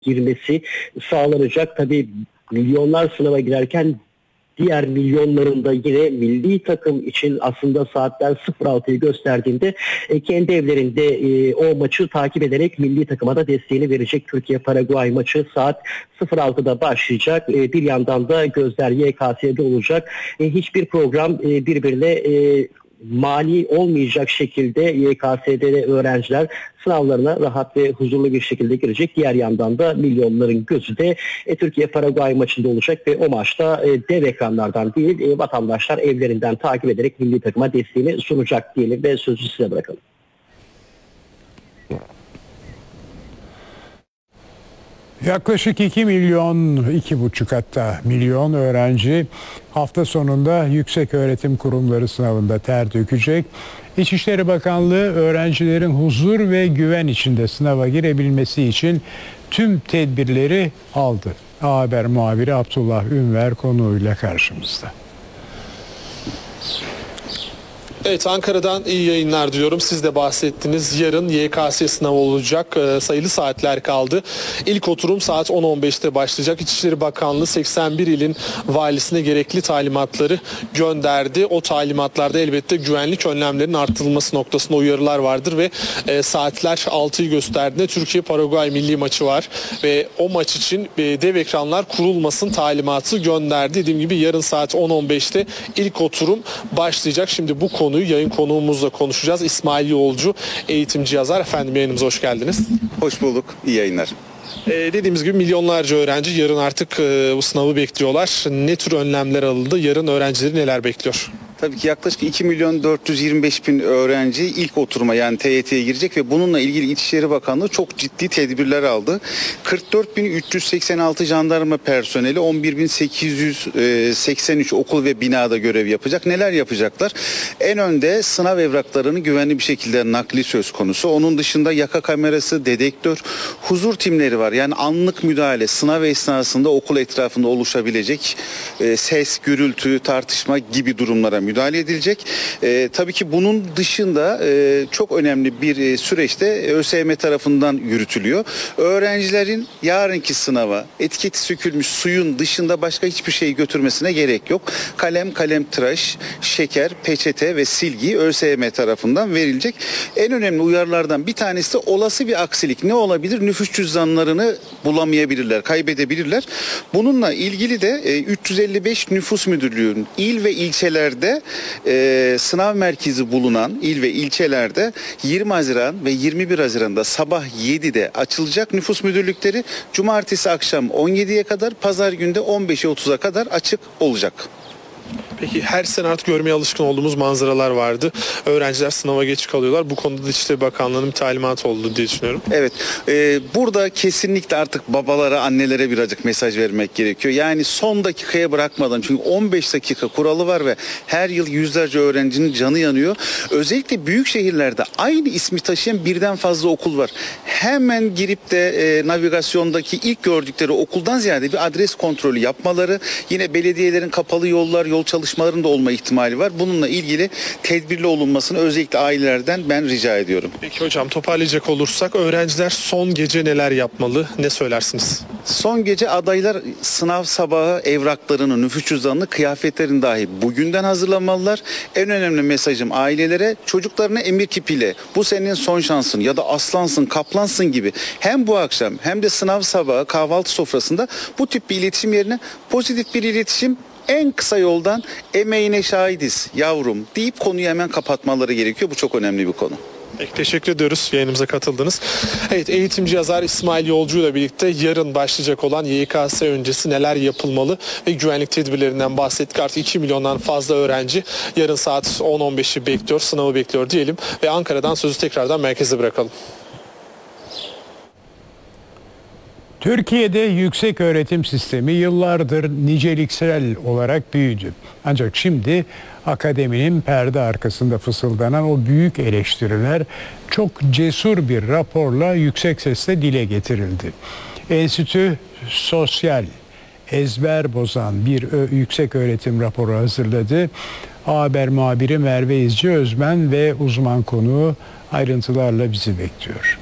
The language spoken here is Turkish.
girmesi sağlanacak. Tabii milyonlar sınava girerken diğer milyonlarında yine milli takım için aslında saatler 06'yı gösterdiğinde kendi evlerinde o maçı takip ederek milli takıma da desteğini verecek. Türkiye-Paraguay maçı saat 06'da başlayacak. Bir yandan da gözler YKS'de olacak. Hiçbir program birbirine mani olmayacak şekilde YKS'de öğrenciler sınavlarına rahat ve huzurlu bir şekilde girecek. Diğer yandan da milyonların gözü de Türkiye-Paraguay maçında olacak ve o maçta dev ekranlardan değil vatandaşlar evlerinden takip ederek milli takıma desteğini sunacak diyelim ve sözü size bırakalım. Yaklaşık 2 milyon, 2,5 hatta milyon öğrenci hafta sonunda yükseköğretim kurumları sınavında ter dökecek. İçişleri Bakanlığı öğrencilerin huzur ve güven içinde sınava girebilmesi için tüm tedbirleri aldı. A Haber muhabiri Abdullah Ünver konuğuyla karşımızda. Evet, Ankara'dan iyi yayınlar diliyorum. Siz de bahsettiniz. Yarın YKS sınavı olacak. Sayılı saatler kaldı. İlk oturum saat 10.15'te başlayacak. İçişleri Bakanlığı 81 ilin valisine gerekli talimatları gönderdi. O talimatlarda elbette güvenlik önlemlerinin artırılması noktasında uyarılar vardır ve saatler 6'yı gösterdiğinde Türkiye-Paraguay milli maçı var ve o maç için dev ekranlar kurulmasın talimatı gönderdi. Dediğim gibi yarın saat 10.15'te ilk oturum başlayacak. Şimdi bu konuyu yayın konuğumuzla konuşacağız. İsmail Yolcu, eğitimci yazar. Efendim yayınımıza hoş geldiniz. Hoş bulduk. İyi yayınlar. Dediğimiz gibi milyonlarca öğrenci yarın artık bu sınavı bekliyorlar. Ne tür önlemler alındı? Yarın öğrencileri neler bekliyor? Tabii ki yaklaşık 2 milyon 425 bin öğrenci ilk oturuma yani TYT'ye girecek ve bununla ilgili İçişleri Bakanlığı çok ciddi tedbirler aldı. 44.386 jandarma personeli, 11.883 okul ve binada görev yapacak. Neler yapacaklar? En önde sınav evraklarının güvenli bir şekilde nakli söz konusu. Onun dışında yaka kamerası, dedektör, huzur timleri var. Yani anlık müdahale sınav esnasında okul etrafında oluşabilecek ses, gürültü, tartışma gibi durumlara müdahale edilecek. Tabii ki bunun dışında çok önemli bir süreçte ÖSYM tarafından yürütülüyor. Öğrencilerin yarınki sınava etiketi sökülmüş suyun dışında başka hiçbir şey götürmesine gerek yok. Kalem tıraş, şeker, peçete ve silgi ÖSYM tarafından verilecek. En önemli uyarılardan bir tanesi de olası bir aksilik ne olabilir? Nüfus cüzdanlarını bulamayabilirler, kaybedebilirler. Bununla ilgili de 355 nüfus müdürlüğünün il ve ilçelerde sınav merkezi bulunan il ve ilçelerde 20 Haziran ve 21 Haziran'da sabah 7'de açılacak nüfus müdürlükleri. Cumartesi akşam 17'ye kadar, pazar günde 15'e 30'a kadar açık olacak. Peki her sene artık görmeye alışkın olduğumuz manzaralar vardı. Öğrenciler sınava geç kalıyorlar. Bu konuda da İçişleri Bakanlığı'nın bir talimatı oldu diye düşünüyorum. Evet. Burada kesinlikle artık babalara, annelere birazcık mesaj vermek gerekiyor. Yani son dakikaya bırakmadan, çünkü 15 dakika kuralı var ve her yıl yüzlerce öğrencinin canı yanıyor. Özellikle büyük şehirlerde aynı ismi taşıyan birden fazla okul var. Hemen girip de navigasyondaki ilk gördükleri okuldan ziyade bir adres kontrolü yapmaları, yine belediyelerin kapalı yollar, yol çalışmalarında olma ihtimali var. Bununla ilgili tedbirli olunmasını özellikle ailelerden ben rica ediyorum. Peki hocam, toparlayacak olursak öğrenciler son gece neler yapmalı? Ne söylersiniz? Son gece adaylar sınav sabahı evraklarını, nüfus cüzdanını, kıyafetlerini dahi bugünden hazırlamalılar. En önemli mesajım ailelere, çocuklarına emir kipiyle bu senin son şansın ya da aslansın, kaplansın gibi hem bu akşam hem de sınav sabahı kahvaltı sofrasında bu tip bir iletişim yerine pozitif bir iletişim, en kısa yoldan emeğine şahidiz yavrum deyip konuyu hemen kapatmaları gerekiyor. Bu çok önemli bir konu. Peki, teşekkür ediyoruz yayınımıza katıldınız. Evet, eğitimci yazar İsmail Yolcu ile birlikte yarın başlayacak olan YKS öncesi neler yapılmalı ve güvenlik tedbirlerinden bahsettik. Artık 2 milyondan fazla öğrenci yarın saat 10-15'i bekliyor, sınavı bekliyor diyelim ve Ankara'dan sözü tekrardan merkeze bırakalım. Türkiye'de yüksek öğretim sistemi yıllardır niceliksel olarak büyüdü. Ancak şimdi akademinin perde arkasında fısıldanan o büyük eleştiriler çok cesur bir raporla yüksek sesle dile getirildi. Enstitü sosyal, ezber bozan bir yüksek öğretim raporu hazırladı. A Haber muhabiri Merve İzci Özmen ve uzman konuğu ayrıntılarla bizi bekliyor.